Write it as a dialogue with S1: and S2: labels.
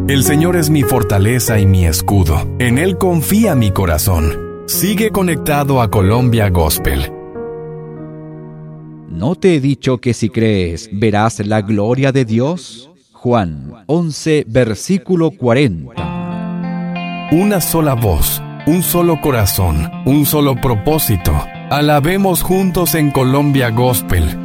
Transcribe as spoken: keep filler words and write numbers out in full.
S1: El Señor es mi fortaleza y mi escudo. En Él confía mi corazón. Sigue conectado a Colombia Gospel.
S2: ¿No te he dicho que si crees, verás la gloria de Dios? Juan once, versículo cuarenta.
S1: Una sola voz, un solo corazón, un solo propósito. Alabemos juntos en Colombia Gospel.